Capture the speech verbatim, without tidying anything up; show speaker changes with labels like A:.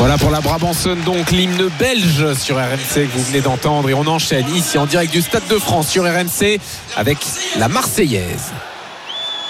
A: Voilà pour la Brabançonne, donc l'hymne belge sur R M C que vous venez d'entendre. Et on enchaîne ici en direct du Stade de France sur R M C avec la Marseillaise.